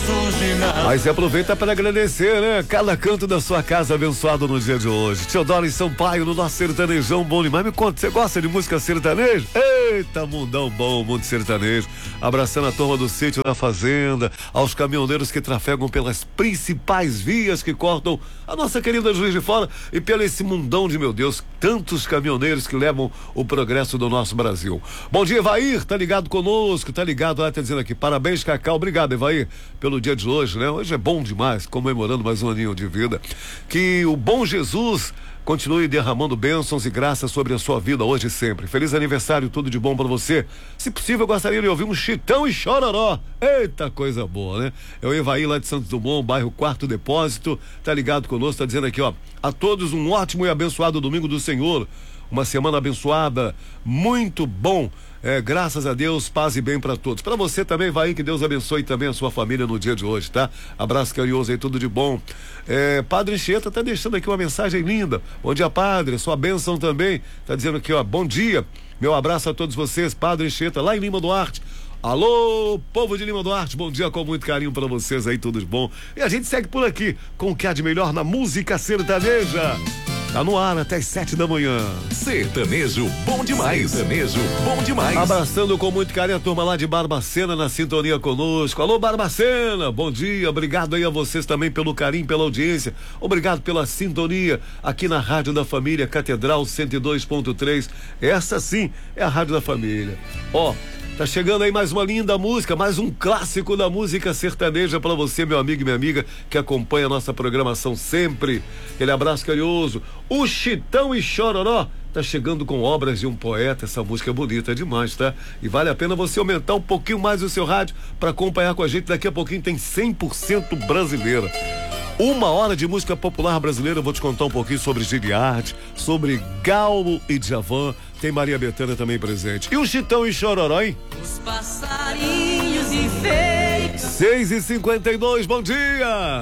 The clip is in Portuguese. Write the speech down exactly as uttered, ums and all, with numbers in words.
surge nada. Mas aproveita para agradecer, né? Cada canto da sua casa abençoado no dia de hoje. Teodoro em Sampaio, no nosso sertanejão bom demais. Me conta, você gosta de música sertaneja? Eita, mundão bom, mundo sertanejo. Abraçando a turma do sítio da fazenda, aos caminhoneiros que trafegam pelas principais vias que cortam a nossa querida Juiz de Fora e pelo esse mundão de, meu Deus, tantos caminhoneiros que levam o progresso do nosso Brasil. Bom dia, Evair, tá ligado conosco, tá ligado lá, tá dizendo aqui, parabéns, Cacau, obrigado, Evair, pelo dia de hoje, né? Hoje é bom demais, comemorando mais um aninho de vida. Que o bom Jesus continue derramando bênçãos e graças sobre a sua vida hoje e sempre. Feliz aniversário, tudo de bom pra você. Se possível, eu gostaria de ouvir um Chitão e Chororó. Eita, coisa boa, né? É o Evaí lá de Santos Dumont, bairro Quarto Depósito, tá ligado conosco, tá dizendo aqui, ó, a todos um ótimo e abençoado domingo do Senhor. Uma semana abençoada, muito bom. É, graças a Deus, paz e bem para todos. Para você também, vai, que Deus abençoe também a sua família no dia de hoje, tá? Abraço carinhoso aí, tudo de bom. É, Padre Anchieta tá deixando aqui uma mensagem linda. Bom dia, Padre, sua bênção também. Tá dizendo aqui, ó, bom dia. Meu abraço a todos vocês, Padre Anchieta, lá em Lima Duarte. Alô, povo de Lima Duarte, bom dia, com muito carinho para vocês aí, tudo de bom. E a gente segue por aqui com o que há de melhor na música sertaneja. Tá no ar até as sete da manhã. Sertanejo bom demais. Sertanejo bom demais. Abraçando com muito carinho a turma lá de Barbacena na sintonia conosco. Alô, Barbacena, bom dia. Obrigado aí a vocês também pelo carinho, pela audiência. Obrigado pela sintonia aqui na Rádio da Família, Catedral cento e dois ponto três. Essa sim é a Rádio da Família. Ó, tá chegando aí mais uma linda música, mais um clássico da música sertaneja pra você, meu amigo e minha amiga, que acompanha a nossa programação sempre. Aquele abraço carinhoso. O Chitão e Chororó tá chegando com Obras de um Poeta. Essa música é bonita demais, tá? E vale a pena você aumentar um pouquinho mais o seu rádio pra acompanhar com a gente. Daqui a pouquinho tem cem por cento brasileira. Uma hora de música popular brasileira. Eu vou te contar um pouquinho sobre Giliard, sobre Gal e Djavan. Tem Maria Bethânia também presente. E o Chitão e Chororó, hein? Os passarinhos enfeitam. seis e cinquenta e dois, bom dia!